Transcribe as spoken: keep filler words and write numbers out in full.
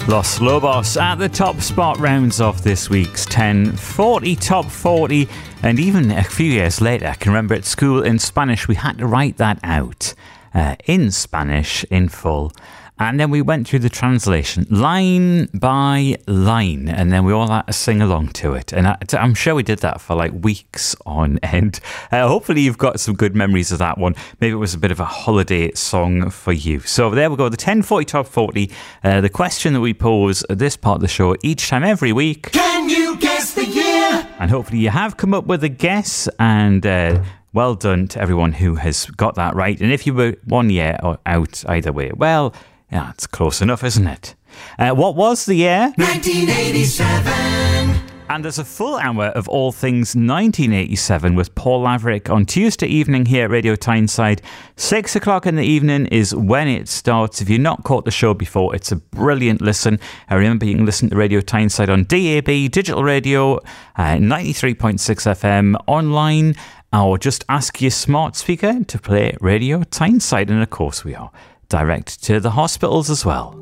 Los Lobos at the top spot, rounds off this week's ten forty Top forty. And even a few years later, I can remember at school in Spanish, we had to write that out uh, in Spanish in full. And then we went through the translation line by line, and then we all had to sing along to it. And I, I'm sure we did that for like weeks on end. Uh, hopefully you've got some good memories of that one. Maybe it was a bit of a holiday song for you. So there we go, the ten forty Top forty. Uh, the question that we pose at this part of the show each time every week. Can you guess the year? And hopefully you have come up with a guess, and uh, well done to everyone who has got that right. And if you were one year or out either way, well, yeah, it's close enough, isn't it? Uh, what was the year? nineteen eighty-seven. And there's a full hour of all things nineteen eighty-seven with Paul Laverick on Tuesday evening here at Radio Tyneside. Six o'clock in the evening is when it starts. If you've not caught the show before, it's a brilliant listen. I remember you can listen to Radio Tyneside on D A B, digital radio, uh, ninety-three point six F M, online, or just ask your smart speaker to play Radio Tyneside. And of course we are direct to the hospitals as well.